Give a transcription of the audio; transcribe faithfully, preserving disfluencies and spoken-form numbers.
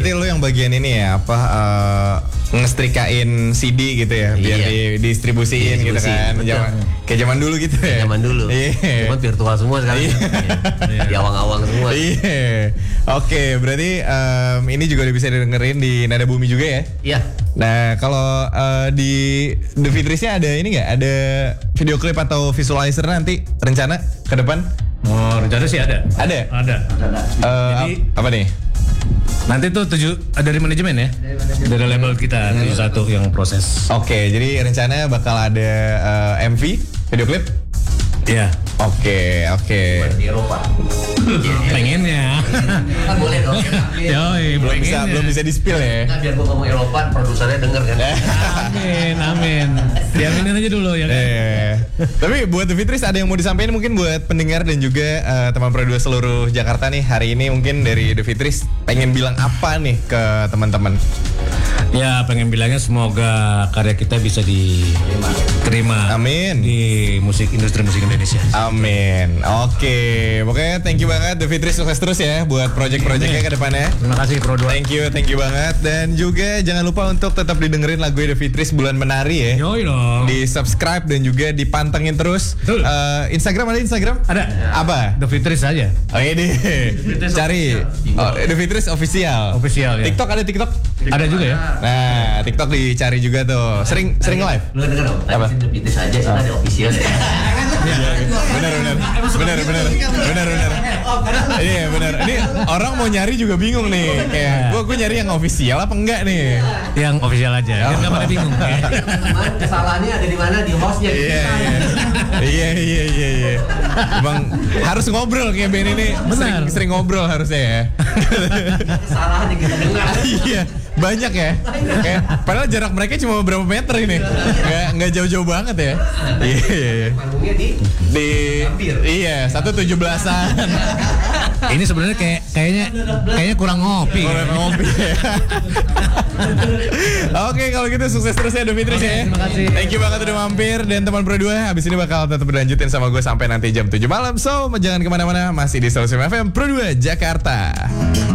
Berarti lu yang bagian ini ya apa uh, ngestrikain C D gitu ya biar Iya. didistribusiin gitu Distribusi, kan. betul. Zaman, kayak zaman dulu gitu ya. Zaman dulu. Iya. Cuman virtual semua sekarang. Iya. Di awang-awang semua. Iya. Oke, berarti um, ini juga udah bisa didengerin di Nada Bumi juga ya. Iya. Nah, kalau uh, di The Fitrisnya ada ini nggak? Ada video klip atau visualizer nanti rencana ke depan? Oh, rencana sih ada. Ada. Ada. Uh, Jadi- ap- apa nih? Nanti tuh tujuh dari manajemen ya. Dari label kita tujuh satu yang proses. Oke, jadi rencana bakal ada uh, M V video klip. Iya. Oke, oke. Di Eropa. Pengennya. Kan boleh dong. Yoi, Belum bisa pengennya. belum bisa di-spill ya. Nah, biar gua ngomong Eropa, produsernya denger kan. Amin, amin. Diaminin aja dulu ya kan. Eh, tapi buat The Fitris ada yang mau disampaikan mungkin buat pendengar dan juga uh, teman Pro dua seluruh Jakarta nih hari ini mungkin dari The Fitris pengen bilang apa nih ke teman-teman? Ya pengen bilangnya semoga karya kita bisa diterima. Amin. Di musik industri musik Indonesia. Amin. Oke, pokoknya thank you banget The Fitris, sukses terus ya buat project-projectnya ke depannya. Terima kasih Pro dua. Thank you, thank you banget. Dan juga jangan lupa untuk tetap didengerin lagu The Fitris Bulan Menari ya. Yoi dong. Di subscribe dan juga dipantengin terus. Betul. Eh, Instagram ada Instagram? Ada. Apa? The Fitris aja. Oh ini cari oh, The Fitris official. Official ya. TikTok ada TikTok? Ada juga ya. Nah, TikTok dicari juga tuh. Sering sering live. Lu denger dong. Apa? Tadi The Fitris aja, kita ada official ya. Benar benar. Benar benar. Benar benar. Iya benar. Ini orang mau nyari juga bingung nih. Kayak gua gua nyari yang official apa enggak nih? Yang official aja. Biar nggak pada bingung. Cuman kesalahannya ada di mana, di hostnya. Iya iya. Iya iya iya iya. Bang harus ngobrol kayak Ben ini. Benar. Sering, sering ngobrol harusnya ya. Kesalahannya kita dengar. Iya, banyak ya. Kayak, padahal jarak mereka cuma beberapa meter ini. Nggak nggak jauh-jauh banget ya. Iya iya iya. Panggungnya di Di iya satu tujuh belasan. Ini sebenarnya kayak kayaknya kayaknya kurang ngopi. Orang ngopi. Oke kalau gitu sukses terus ya The Fitris ya. terima kasih. Thank you banget udah mampir dan teman Pro dua. Habis ini bakal tetap berlanjutin sama gue sampai nanti jam tujuh malam. So jangan kemana-mana, masih di Solusi F M Pro dua Jakarta.